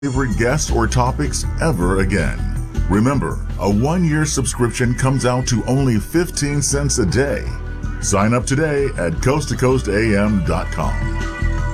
favorite guests or topics ever again. Remember, a 1-year subscription comes out to only 15 cents a day. Sign up today at coasttocoastam.com.